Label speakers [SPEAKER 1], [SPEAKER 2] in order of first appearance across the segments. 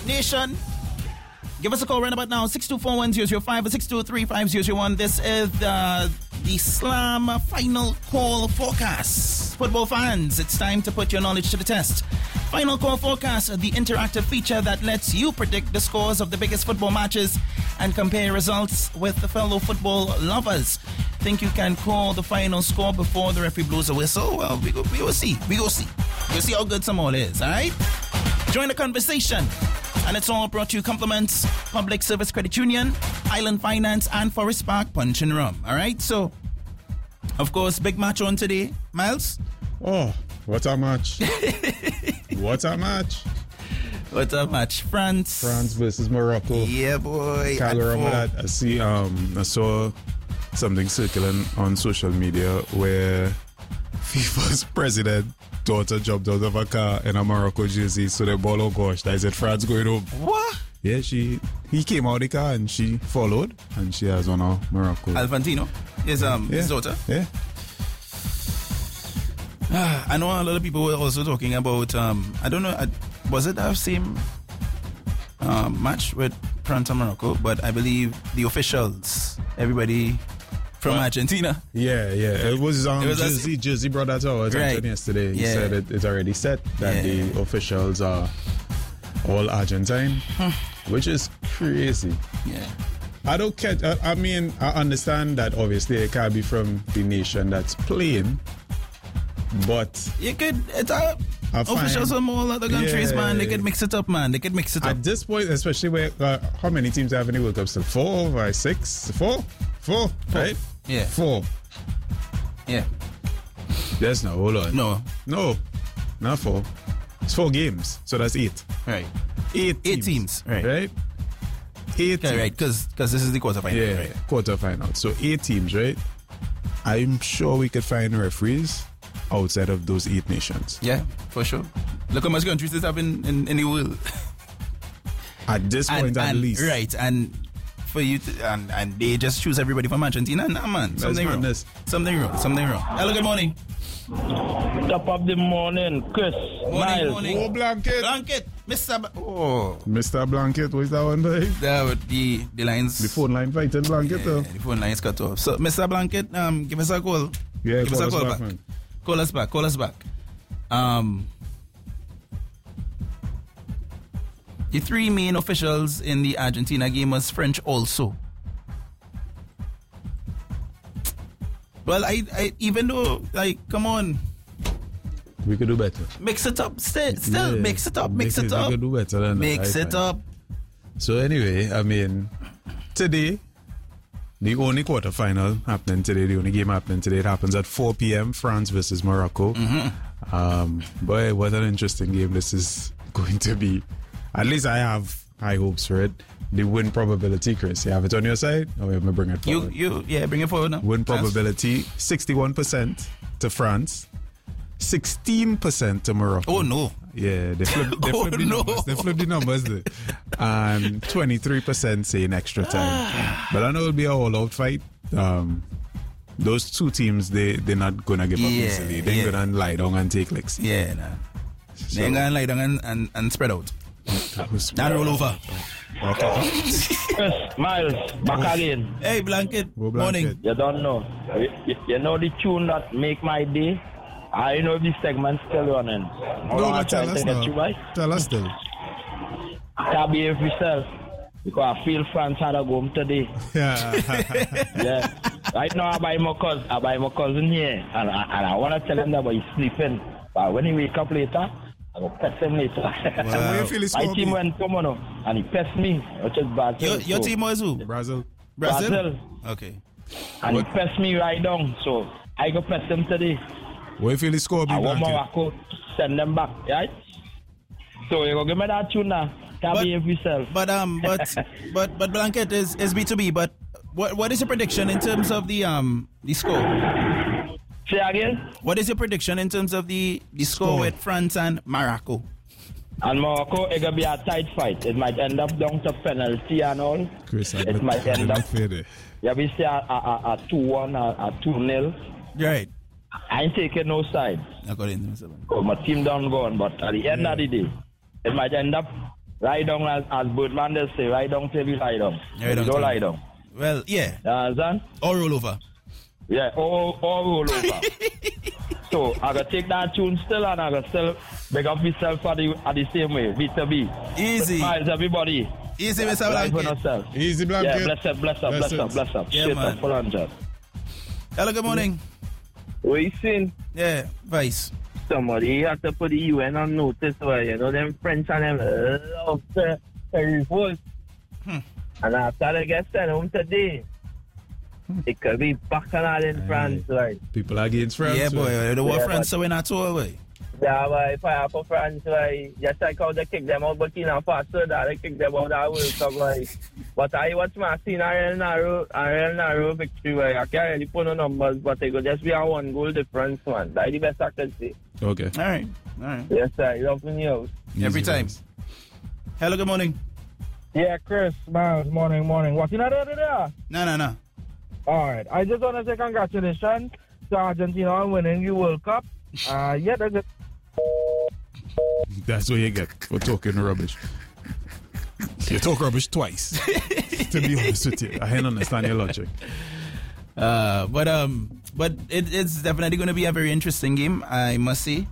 [SPEAKER 1] Nation. Give us a call right about now, 624-1005 or 623-5001. This is the Slam Final Call Forecast. Football fans, it's time to put your knowledge to the test. Final Call Forecast, the interactive feature that lets you predict the scores of the biggest football matches and compare results with the fellow football lovers. Think you can call the final score before the referee blows a whistle? Well, we will see. We'll see how good some all is, all right? Join the conversation. And it's all brought to you compliments Public Service Credit Union, Island Finance, and Forest Park Punch and Rum. All right, so of course, big match on today, Miles.
[SPEAKER 2] Oh, what a match! What a match!
[SPEAKER 1] What a match! France
[SPEAKER 2] versus Morocco.
[SPEAKER 1] Yeah, boy.
[SPEAKER 2] Can't remember that. I saw something circling on social media where FIFA's president daughter jumped out of a car in a Morocco jersey, so the ball, oh gosh, that is it, France going home.
[SPEAKER 1] What?
[SPEAKER 2] Yeah, he came out of the car and she followed, and she has one of Morocco.
[SPEAKER 1] Alfantino is his daughter.
[SPEAKER 2] Yeah.
[SPEAKER 1] I know a lot of people were also talking about I don't know, was it the same match with France and Morocco? But I believe the officials, everybody from Argentina.
[SPEAKER 2] Yeah. It was Jersey brought that out yesterday. He said it's already set that the officials are all Argentine, which is crazy.
[SPEAKER 1] Yeah.
[SPEAKER 2] I don't catch. I mean, I understand that obviously it can't be from the nation that's playing, but
[SPEAKER 1] you could. Officials from all other countries, man. They could mix it up, man. At
[SPEAKER 2] this point, especially where how many teams have in the World Cup still? 4 or 6? 4, right?
[SPEAKER 1] Yeah.
[SPEAKER 2] 4.
[SPEAKER 1] Yeah.
[SPEAKER 2] Yes, no, hold on. No, not 4. It's 4 games, so that's 8.
[SPEAKER 1] Right.
[SPEAKER 2] 8
[SPEAKER 1] teams. Right.
[SPEAKER 2] 8 teams.
[SPEAKER 1] Right, because this is the quarterfinal.
[SPEAKER 2] Yeah,
[SPEAKER 1] right?
[SPEAKER 2] Quarterfinal. So 8 teams, right? I'm sure we could find referees outside of those 8 nations.
[SPEAKER 1] Yeah, for sure. Look how much countries this have in the world.
[SPEAKER 2] At this point, at least.
[SPEAKER 1] Right, and for you to, and they just choose everybody from Argentina. Nah, man, something wrong. Hello, good morning.
[SPEAKER 3] Top of the morning, Chris.
[SPEAKER 1] Morning.
[SPEAKER 2] Oh, Blanket,
[SPEAKER 1] Mr.
[SPEAKER 2] Blanket, what's that one, babe?
[SPEAKER 1] The lines.
[SPEAKER 2] The phone line fighting Blanket, though.
[SPEAKER 1] The phone line is cut off. So, Mr. Blanket, give us a call.
[SPEAKER 2] Yeah,
[SPEAKER 1] give us a call back.
[SPEAKER 2] Man.
[SPEAKER 1] Call us back. The 3 main officials in the Argentina game was French also. Well, I even though, like, come on.
[SPEAKER 2] We could do better.
[SPEAKER 1] Mix it up. Still mix it up.
[SPEAKER 2] We could do better than
[SPEAKER 1] mix it up.
[SPEAKER 2] So anyway, I mean, today, the only quarterfinal happening today, the only game happening today, it happens at 4 p.m. France versus Morocco. Boy, what an interesting game this is going to be. At least I have high hopes for it. The win probability, Chris, you have it on your side? Or we have to bring it forward?
[SPEAKER 1] Bring it forward now.
[SPEAKER 2] Win probability, 61% to France, 16% to Morocco.
[SPEAKER 1] Oh, no.
[SPEAKER 2] Yeah, they flipped the numbers. They flipped the numbers there. And 23% say in extra time. But I know it'll be a all-out fight. Those 2 teams, they're not going to give up easily. They're going to lie down and take licks.
[SPEAKER 1] Yeah, nah. They're going to lie down and spread out. Not roll over.
[SPEAKER 2] Okay.
[SPEAKER 3] Chris, Miles, back again.
[SPEAKER 1] Hey, Blanket. Morning.
[SPEAKER 3] You don't know. You know the tune that make my day? I know this segment's still running.
[SPEAKER 2] No, tell us now. Tell us still.
[SPEAKER 3] Can't behave yourself. Because I feel France had a go home today. Yeah. Right now I buy my cousin here. And I want to tell him that but he's sleeping. But when he wake up later, I will pet him later.
[SPEAKER 2] Wow.
[SPEAKER 3] My team went Tomono and he pets me, which is Brazil.
[SPEAKER 1] Your team was who?
[SPEAKER 2] Brazil.
[SPEAKER 1] Okay.
[SPEAKER 3] And he pets me right down, so I go pet him today.
[SPEAKER 2] What if you score be
[SPEAKER 3] I want
[SPEAKER 2] Blanket?
[SPEAKER 3] Morocco send them back, right? So you go give me that tune now. Can't behave yourself.
[SPEAKER 1] But Blanket is B2B. But what is your prediction in terms of the score?
[SPEAKER 3] Say again?
[SPEAKER 1] What is your prediction in terms of the score with France and Morocco?
[SPEAKER 3] And Morocco, it's going to be a tight fight. It might end up down to penalty and all.
[SPEAKER 2] Chris,
[SPEAKER 3] it might end up. Yeah, we say a 2-1 or a 2-0.
[SPEAKER 1] Right.
[SPEAKER 3] I ain't taking no side.
[SPEAKER 1] According to
[SPEAKER 3] my team done gone, but at the end of the day, it might end up lie down as Birdlanders say, lie down till you lie down. Don't lie down.
[SPEAKER 1] Well, yeah.
[SPEAKER 3] Understand?
[SPEAKER 1] Or roll over.
[SPEAKER 3] Yeah, or roll over. So I gotta take that tune still and I gotta still make up myself at the same way. B2B.
[SPEAKER 1] Easy.
[SPEAKER 3] Smiles everybody.
[SPEAKER 1] Easy, Mr. Blanket.
[SPEAKER 2] Easy, Blanket.
[SPEAKER 3] Yeah, bless up.
[SPEAKER 1] Yeah,
[SPEAKER 3] Straight
[SPEAKER 1] man.
[SPEAKER 3] up, full on job.
[SPEAKER 1] Hello, good morning.
[SPEAKER 4] What you seen?
[SPEAKER 1] Yeah, Vice.
[SPEAKER 4] Somebody had to put the UN on notice where, you know, them French and them love to revolt. And after they get sent home today, it could be bacchanal in France, right?
[SPEAKER 2] People against France.
[SPEAKER 1] Yeah, boy. The war France so in at all, boy.
[SPEAKER 4] Yeah, but if I have for France, like, just like how they kick them out, but Burkina Faso, that they kick them out that World Cup, like. But I watch my scene, a real narrow victory, like, I can't really put no numbers, but it could just be a 1-goal difference, man. That's the best I can say.
[SPEAKER 2] Okay.
[SPEAKER 1] All right.
[SPEAKER 4] Yes, sir. You love me out.
[SPEAKER 1] Every time. Hello, good morning.
[SPEAKER 5] Yeah, Chris, Miles, morning. What, you not there?
[SPEAKER 1] No.
[SPEAKER 5] All right. I just want to say congratulations to Argentina on winning the World Cup. Yeah, that's it.
[SPEAKER 2] That's what you get for talking rubbish. You talk rubbish twice, to be honest with you. I can't understand your logic.
[SPEAKER 1] But it's definitely going to be a very interesting game, I must say.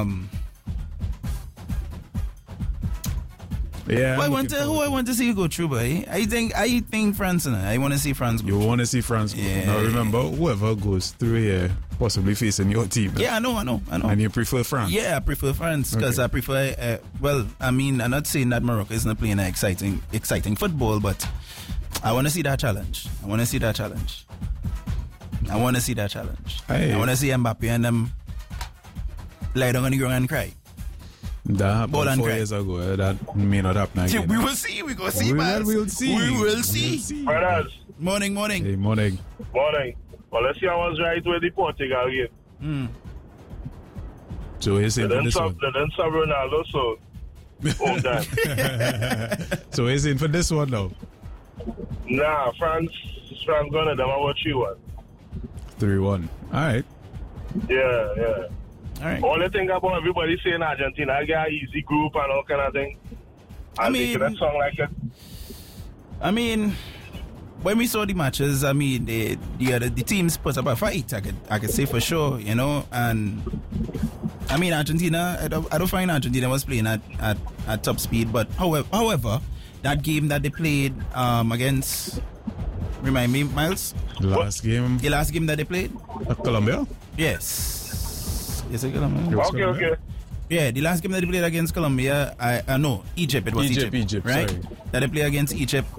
[SPEAKER 2] Yeah.
[SPEAKER 1] Who I want to see go through, boy? I think France. I want to see France go.
[SPEAKER 2] You want to see France go.
[SPEAKER 1] Yeah.
[SPEAKER 2] Now remember, whoever goes through here, possibly facing your team.
[SPEAKER 1] Yeah, I know.
[SPEAKER 2] And you prefer France?
[SPEAKER 1] Yeah, I prefer France because I prefer. I'm not saying that Morocco is not playing exciting football, but I want to see that challenge. I want to see Hey. I want to see Mbappe and them lie down on the ground and cry.
[SPEAKER 2] That happened 4 years ago. That may not happen again.
[SPEAKER 1] Yeah, we will see. We will see. We will see.
[SPEAKER 4] Brothers.
[SPEAKER 1] Morning.
[SPEAKER 2] Hey, morning.
[SPEAKER 4] Well, let's see I was right with the Portugal game.
[SPEAKER 2] So he's saying for this one.
[SPEAKER 4] They didn't sub Ronaldo, so hold that.
[SPEAKER 2] So he's in for this one now.
[SPEAKER 4] Nah, France gonna them. How about you one?
[SPEAKER 2] 3-1. All right.
[SPEAKER 4] Yeah.
[SPEAKER 1] All right.
[SPEAKER 4] All the thing about everybody saying Argentina, I got an easy group and all kind of thing. And they could have sung like it.
[SPEAKER 1] I mean, when we saw the matches, I mean, the teams put up a fight. I could say for sure, you know. And I mean, Argentina. I don't find Argentina was playing at top speed. But however, that game that they played against, remind me, Miles.
[SPEAKER 2] The last game
[SPEAKER 1] that they played.
[SPEAKER 2] Colombia.
[SPEAKER 1] Yes. Is it Colombia?
[SPEAKER 4] Okay.
[SPEAKER 1] Yeah, the last game that they played against Colombia, Egypt. It was Egypt, right?
[SPEAKER 2] Sorry.
[SPEAKER 1] That they played against Egypt.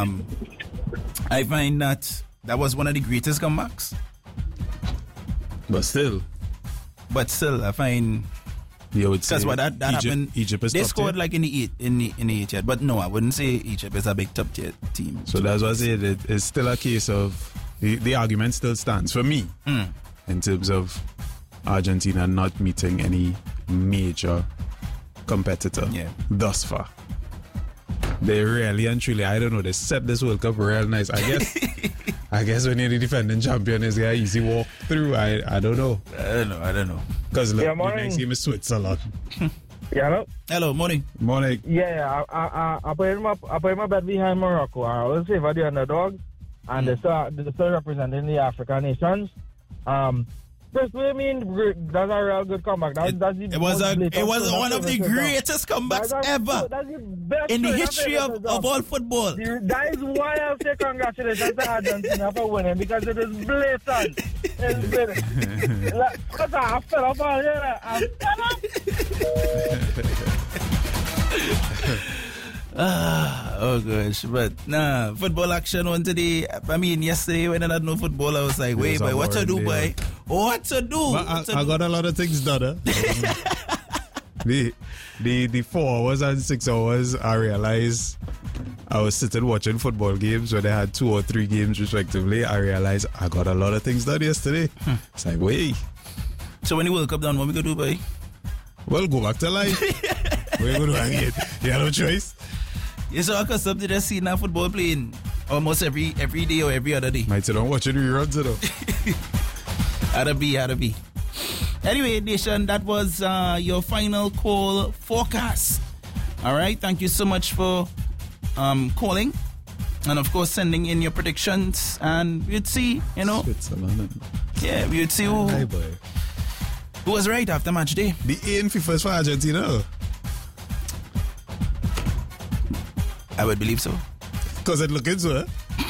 [SPEAKER 1] I find that was one of the greatest comebacks.
[SPEAKER 2] But still,
[SPEAKER 1] I find because what that happened.
[SPEAKER 2] Egypt is
[SPEAKER 1] they
[SPEAKER 2] top
[SPEAKER 1] scored
[SPEAKER 2] tier.
[SPEAKER 1] like in the eighth yet, but no, I wouldn't say Egypt is a big top tier team.
[SPEAKER 2] So that's what I said. It's still a case of the argument still stands for me in terms of Argentina not meeting any major competitor thus far. They really and truly, I don't know, they set this World Cup real nice. I guess when you're the defending champion, it's an easy walk through. I don't know.
[SPEAKER 1] I don't know.
[SPEAKER 2] Because the next game is Switzerland.
[SPEAKER 5] Yeah,
[SPEAKER 1] hello, morning.
[SPEAKER 5] Yeah, I put my bet behind Morocco. I will say for the underdog, and they're still representing the African nations. Personally, I mean, that's a real good comeback. It was
[SPEAKER 1] one of the greatest comebacks ever in the history of all football.
[SPEAKER 5] That is why I say congratulations to Argentina for winning, because it is blatant. It's blatant. Because I fell off all here.
[SPEAKER 1] Oh gosh, but nah, football action on today. I mean, yesterday when I had no football, I was like, wait, boy, what to do, boy? What to do?
[SPEAKER 2] I got a lot of things done. The 4 hours and 6 hours, I realized I was sitting watching football games when they had 2 or 3 games respectively. I realized I got a lot of things done yesterday. It's like, wait.
[SPEAKER 1] So when the World Cup done, what we gonna do, boy?
[SPEAKER 2] Well, go back to life. We're going to hang it. You have no choice.
[SPEAKER 1] You're so accustomed to just seeing that football playing almost every day or every other day.
[SPEAKER 2] Might sit down watching reruns, you know.
[SPEAKER 1] Had to be. Anyway, Nation, that was your final call forecast All right. Thank you so much for calling. And of course, sending in your predictions. And we'd see,
[SPEAKER 2] Switzerland.
[SPEAKER 1] Yeah, we'd see who was right after match day.
[SPEAKER 2] The aim first for Argentina.
[SPEAKER 1] I would believe so.
[SPEAKER 2] Because it looking so.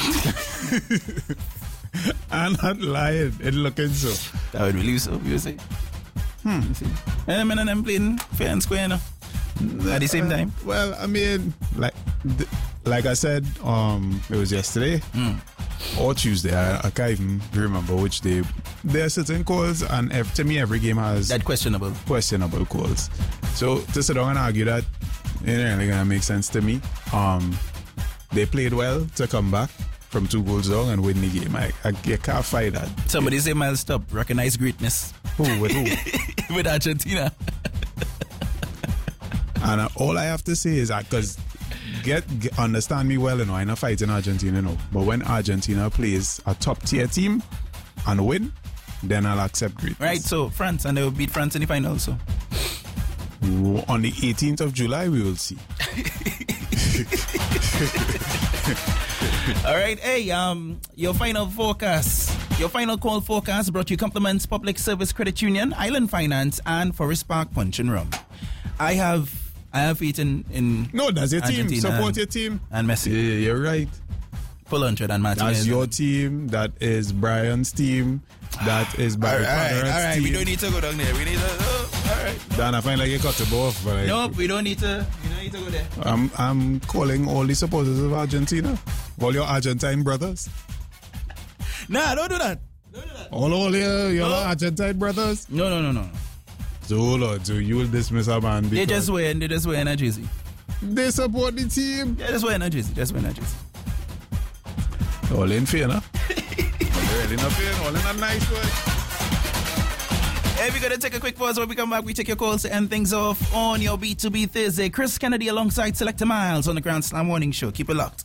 [SPEAKER 2] I'm not lying. It looking so.
[SPEAKER 1] I would believe so. You see. You see. And I'm playing fair and square now. At the same time.
[SPEAKER 2] Well, I mean, like I said, it was yesterday or Tuesday. I can't even remember which day. There are certain calls, and to me, every game has
[SPEAKER 1] that questionable
[SPEAKER 2] calls. So to sit down and argue that, it ain't really gonna make sense to me. They played well to come back from 2 goals down and win the game. I can't fight that.
[SPEAKER 1] Somebody say, Miles, stop. Recognize greatness.
[SPEAKER 2] Who? With who?
[SPEAKER 1] With Argentina.
[SPEAKER 2] And all I have to say is that, because understand me well, I'm not fighting Argentina, no. But when Argentina plays a top tier team and win, then I'll accept greatness.
[SPEAKER 1] Right, so France, and they will beat France in the final, so.
[SPEAKER 2] On the 18th of July, we will see.
[SPEAKER 1] All right, hey, your final call forecast brought you compliments Public Service Credit Union, Island Finance, and Forest Park Punch and Rum. I have faith in
[SPEAKER 2] No, that's your
[SPEAKER 1] Argentina
[SPEAKER 2] team. Support your team.
[SPEAKER 1] And Messi.
[SPEAKER 2] Yeah, you're right.
[SPEAKER 1] Full 100 and Martinez.
[SPEAKER 2] That's your team. That is Brian's team. That is Barry Paddock's team.
[SPEAKER 1] We don't need to go down there. We need to. All right.
[SPEAKER 2] Dan, I find like you cut the ball off. But
[SPEAKER 1] nope, we don't need to. We don't need to go there.
[SPEAKER 2] I'm calling all the supporters of Argentina. All your Argentine brothers.
[SPEAKER 1] Nah, don't do that.
[SPEAKER 2] All your Argentine brothers.
[SPEAKER 1] No.
[SPEAKER 2] So Lord, so you will dismiss a man because
[SPEAKER 1] They just wear a jersey.
[SPEAKER 2] They support the team.
[SPEAKER 1] Yeah, just wear a jersey.
[SPEAKER 2] All in fear, no? All in a fear, all in a nice way.
[SPEAKER 1] Hey, we're going to take a quick pause. When we come back, we take your calls to end things off on your B2B Thursday. Chris Kennedy alongside Selector Miles on the Grand Slam Morning Show. Keep it locked.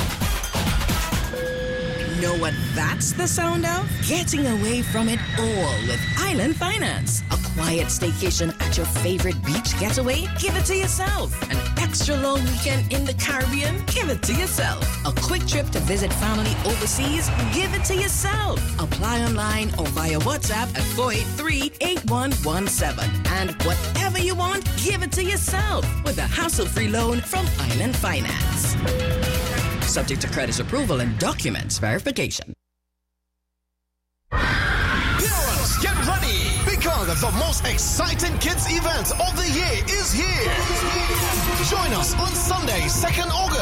[SPEAKER 6] Know what that's the sound of? Getting away from it all with Island Finance. A quiet staycation at your favorite beach getaway? Give it to yourself. An extra long weekend in the Caribbean? Give it to yourself. A quick trip to visit family overseas? Give it to yourself. Apply online or via WhatsApp at 483-8117. And whatever you want, give it to yourself with a hassle-free loan from Island Finance. Subject to credit approval and documents verification.
[SPEAKER 7] Parents, get ready because the most exciting kids event of the year is here. Join us on Sunday, 2nd August